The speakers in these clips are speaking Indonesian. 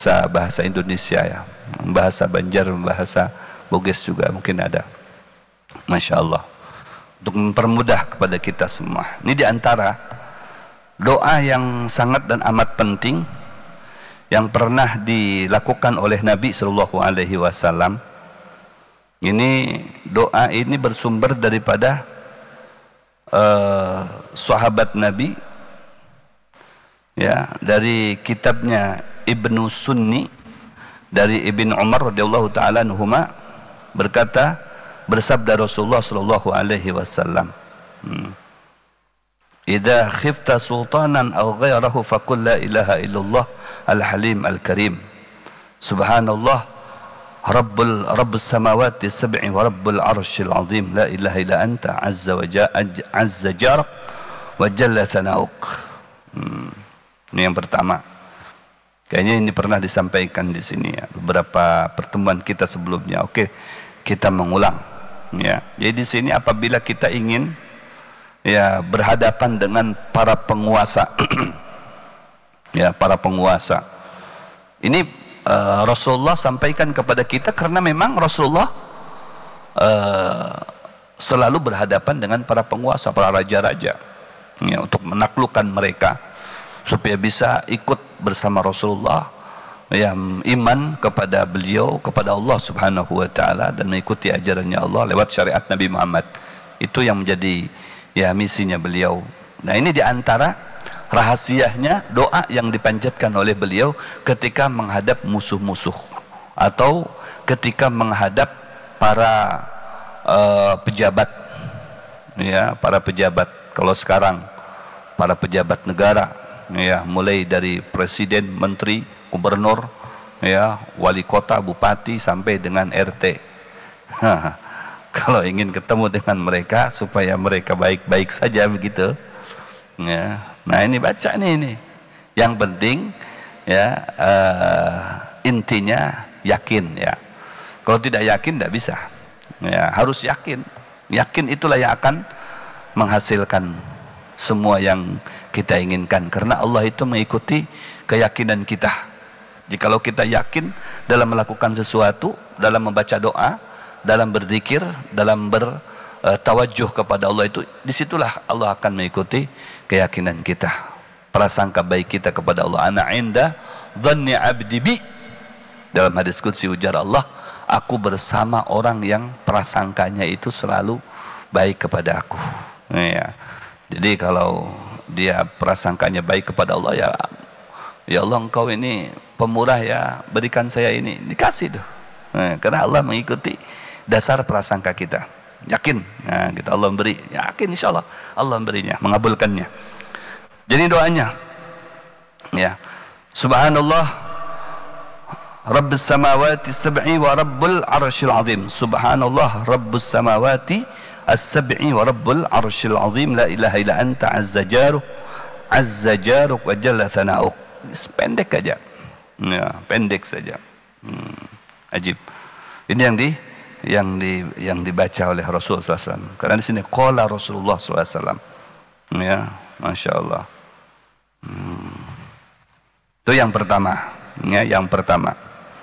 bahasa Indonesia ya, bahasa Banjar, bahasa Bugis juga mungkin ada. Masya Allah, untuk mempermudah kepada kita semua. Ini diantara doa yang sangat dan amat penting yang pernah dilakukan oleh Nabi Shallallahu Alaihi Wasallam. Ini doa ini bersumber daripada sahabat Nabi, ya, dari kitabnya Ibnu Sunni dari Ibn Umar radhiyallahu taala anhuma, berkata, bersabda Rasulullah sallallahu alaihi wasallam, "Idza khifta sultanan aw ghairahu faqul la ilaha illallah al-halim al-karim. Subhanallah rabbus samawati sab'i wa rabbul arsyil azim. La ilaha illa anta azza jarak wa jalla thanauk." Ini yang pertama. Kayaknya ini pernah disampaikan di sini ya, beberapa pertemuan kita sebelumnya. Oke, kita mengulang ya. Jadi di sini apabila kita ingin ya berhadapan dengan para penguasa ya, para penguasa. Ini Rasulullah sampaikan kepada kita karena memang Rasulullah selalu berhadapan dengan para penguasa, para raja-raja ya, untuk menaklukkan mereka supaya bisa ikut bersama Rasulullah, yang iman kepada beliau, kepada Allah Subhanahu wa taala, dan mengikuti ajarannya Allah lewat syariat Nabi Muhammad. Itu yang menjadi ya misinya beliau. Nah, ini diantara rahasianya doa yang dipanjatkan oleh beliau ketika menghadap musuh-musuh atau ketika menghadap para pejabat ya, para pejabat. Kalau sekarang para pejabat negara ya, mulai dari presiden, menteri, gubernur ya, wali kota, bupati sampai dengan RT. Kalau ingin ketemu dengan mereka supaya mereka baik-baik saja begitu ya. Nah, ini baca nih ini. Yang penting ya, intinya yakin ya. Kalau tidak yakin tidak bisa. Ya, harus yakin. Yakin itulah yang akan menghasilkan semua yang kita inginkan, karena Allah itu mengikuti keyakinan kita. Jikalau kita yakin dalam melakukan sesuatu, dalam membaca doa, dalam berzikir, dalam bertawajuh kepada Allah, itu disitulah Allah akan mengikuti keyakinan kita, prasangka baik kita kepada Allah. Ana inda dhanni abdi bi, dalam hadis qudsi ujar Allah, aku bersama orang yang prasangkanya itu selalu baik kepada aku ya. Jadi kalau dia prasangkanya baik kepada Allah, ya, ya Allah, engkau ini pemurah ya, berikan saya ini, dikasih tuh. Nah, karena Allah mengikuti dasar prasangka kita. Yakin, nah, kita Allah beri, yakin insya Allah Allah memberinya, mengabulkannya. Jadi doanya ya, Subhanallah Rabbus samawati sab'i wa rabbul arsyil azim. Subhanallah Rabbus samawati as-sab'i wa rabbul arsyil azim. La ilaha illa anta azza jaruk wa jalla thanauk. Pendek aja ya, pendek saja. Ajib. Ini yang dibaca oleh Rasulullah SAW. Karena di sini qala Rasulullah SAW ya, Masya Allah. Itu yang pertama ya, yang pertama,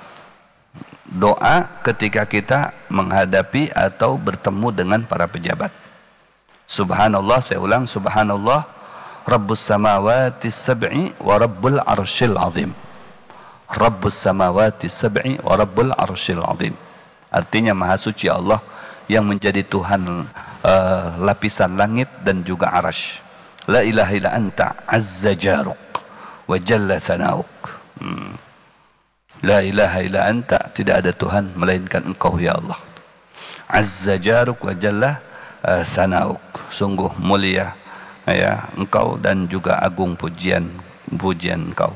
doa ketika kita menghadapi atau bertemu dengan para pejabat. Subhanallah, saya ulang, Subhanallah Rabbus samawati sab'i wa rabbul arsyil azim. Rabbus samawati sab'i wa rabbul arsyil azim. Artinya maha suci Allah yang menjadi Tuhan lapisan langit dan juga arasy. La ilaha illa anta azza jaruk wa jalla thanauk. La ilaha illa anta, tidak ada Tuhan melainkan engkau ya Allah. Azza jaruk wa jalla thanauk. Sungguh mulia ya engkau dan juga agung pujian engkau.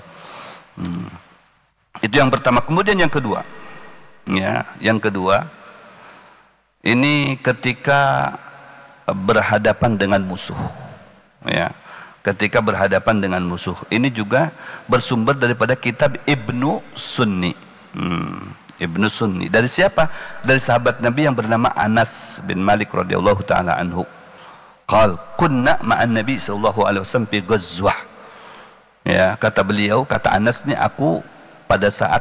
Itu yang pertama. Kemudian yang kedua ya, yang kedua ini ketika berhadapan dengan musuh ya, ketika berhadapan dengan musuh, ini juga bersumber daripada kitab Ibnu Sunni. Ibnu Sunni dari siapa? Dari sahabat Nabi yang bernama Anas bin Malik radhiyallahu taala anhu. Qal kunna ma'an Nabi sallallahu alaihi wasallam fi ghazwah. Ya, kata beliau, kata Anas nih, aku pada saat